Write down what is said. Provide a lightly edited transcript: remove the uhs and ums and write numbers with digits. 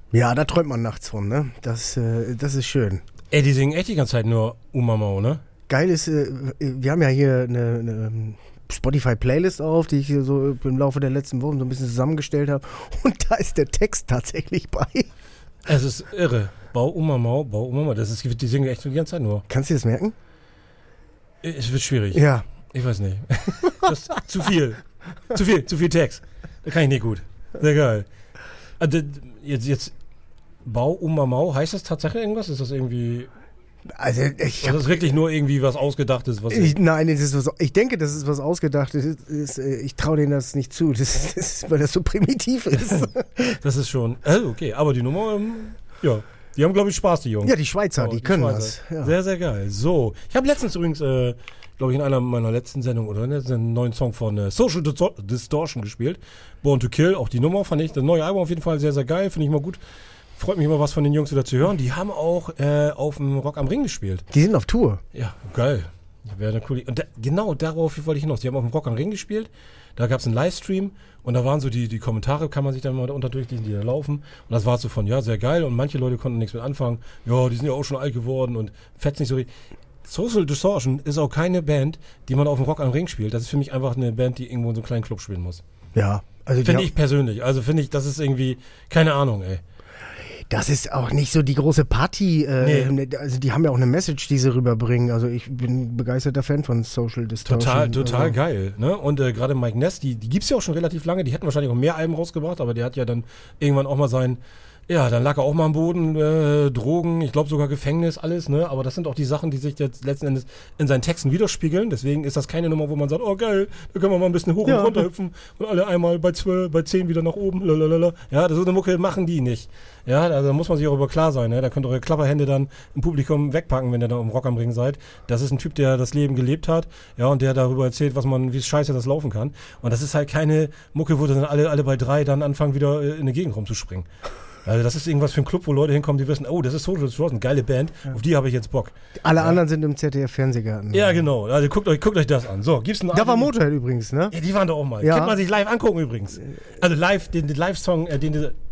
Ja, da träumt man nachts von, ne? Das ist schön. Ey, die singen echt die ganze Zeit nur Umamau, ne? Geil ist, wir haben ja hier eine Spotify-Playlist auf, die ich hier so im Laufe der letzten Wochen so ein bisschen zusammengestellt habe. Und da ist der Text tatsächlich bei. Es ist irre. Bau Umamau. Die singen echt die ganze Zeit nur. Kannst du das merken? Es wird schwierig. Ja. Ich weiß nicht. Das ist zu viel. Zu viel Text. Das kann ich nicht gut. Sehr geil. Also jetzt Bau Umamau, heißt das tatsächlich irgendwas? Ist das irgendwie... Also ist das wirklich nur irgendwie was Ausgedachtes? Nein, ich denke, das ist was Ausgedachtes. Ich traue denen das nicht zu, weil das so primitiv ist. Das ist schon... okay, aber die Nummer... ja, die haben, glaube ich, Spaß, die Jungs. Ja, die Schweizer, die können das. Ja. Sehr, sehr geil. So, ich habe letztens übrigens, glaube ich, in einer meiner letzten Sendungen oder einen neuen Song von Social Distortion gespielt. Born to Kill, auch die Nummer fand ich, das neue Album auf jeden Fall sehr, sehr geil, finde ich mal gut. Freut mich immer, was von den Jungs wieder zu hören. Die haben auch auf dem Rock am Ring gespielt. Die sind auf Tour. Ja, geil. Wäre eine coole. Und genau darauf wollte ich hinaus. Die haben auf dem Rock am Ring gespielt. Da gab es einen Livestream und da waren so die Kommentare, kann man sich dann mal unter durchlesen, die da laufen. Und das war so von, ja, sehr geil. Und manche Leute konnten nichts mit anfangen. Ja, die sind ja auch schon alt geworden und fetzt nicht so richtig. Social Distortion ist auch keine Band, die man auf dem Rock am Ring spielt. Das ist für mich einfach eine Band, die irgendwo in so einem kleinen Club spielen muss. Ja. Also finde ich persönlich. Also finde ich, das ist irgendwie, keine Ahnung, ey. Das ist auch nicht so die große Party. Nee. Also die haben ja auch eine Message, die sie rüberbringen. Also ich bin begeisterter Fan von Social Distortion. Total geil. Ne? Und gerade Mike Ness, die gibt es ja auch schon relativ lange. Die hätten wahrscheinlich auch mehr Alben rausgebracht, aber der hat ja dann irgendwann auch mal dann lag er auch mal am Boden, Drogen, ich glaube sogar Gefängnis, alles, ne? Aber das sind auch die Sachen, die sich jetzt letzten Endes in seinen Texten widerspiegeln. Deswegen ist das keine Nummer, wo man sagt, oh geil, da können wir mal ein bisschen hoch und runter hüpfen und alle einmal bei 10 wieder nach oben, lalalala. Ja, so eine Mucke machen die nicht. Ja, also da muss man sich auch über klar sein, ne? Da könnt ihr eure Klapperhände dann im Publikum wegpacken, wenn ihr da im Rock am Ring seid. Das ist ein Typ, der das Leben gelebt hat, ja, und der darüber erzählt, wie scheiße das laufen kann. Und das ist halt keine Mucke, wo dann alle bei 3 dann anfangen, wieder in die Gegend rumzuspringen. Also das ist irgendwas für ein Club, wo Leute hinkommen, die wissen, oh, das ist Social Distortion, geile Band, auf die habe ich jetzt Bock. Alle anderen sind im ZDF-Fernsehgarten. Ja, genau. Also guckt euch das an. So, gibt's einen Da war Motorhead übrigens, ne? Ja, die waren da auch mal. Ja. Könnte man sich live angucken übrigens. Also live, den Live-Song,